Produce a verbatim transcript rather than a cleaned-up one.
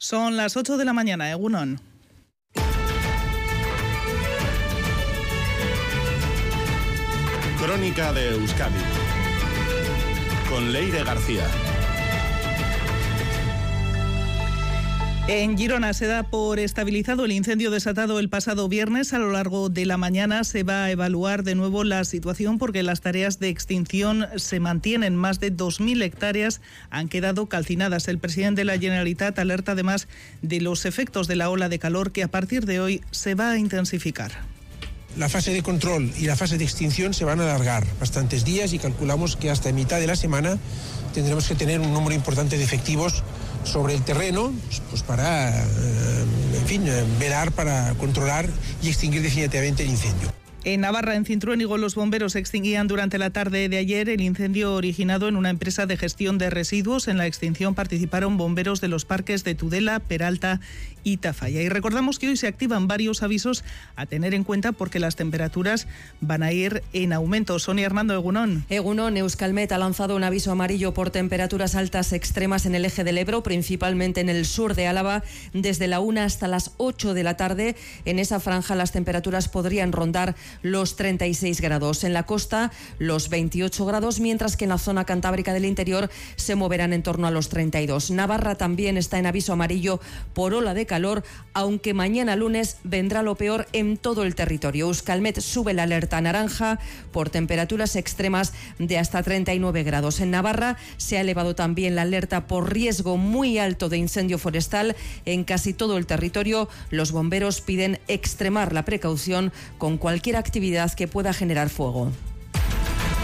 Son las ocho de la mañana, Egunon. Crónica de Euskadi con Leire García. En Girona se da por estabilizado el incendio desatado el pasado viernes. A lo largo de la mañana se va a evaluar de nuevo la situación porque las tareas de extinción se mantienen. Más de dos mil hectáreas han quedado calcinadas. El presidente de la Generalitat alerta además de los efectos de la ola de calor que a partir de hoy se va a intensificar. La fase de control y la fase de extinción se van a alargar bastantes días y calculamos que hasta mitad de la semana tendremos que tener un número importante de efectivos sobre el terreno, pues para, eh, en fin, velar para controlar y extinguir definitivamente el incendio. En Navarra, en Cintruénigo, los bomberos extinguían durante la tarde de ayer el incendio originado en una empresa de gestión de residuos. En la extinción participaron bomberos de los parques de Tudela, Peralta y Tafalla. Y recordamos que hoy se activan varios avisos a tener en cuenta porque las temperaturas van a ir en aumento. Sonia Hernando, Egunon. Egunon, Euskalmet ha lanzado un aviso amarillo por temperaturas altas extremas en el eje del Ebro, principalmente en el sur de Álava, desde la una hasta las ocho de la tarde. En esa franja las temperaturas podrían rondar los treinta y seis grados. En la costa, los veintiocho grados, mientras que en la zona cantábrica del interior se moverán en torno a los treinta y dos. Navarra también está en aviso amarillo por ola de calor, aunque mañana lunes vendrá lo peor en todo el territorio. Euskalmet sube la alerta naranja por temperaturas extremas de hasta treinta y nueve grados. En Navarra se ha elevado también la alerta por riesgo muy alto de incendio forestal en casi todo el territorio. Los bomberos piden extremar la precaución con cualquier actividad que pueda generar fuego.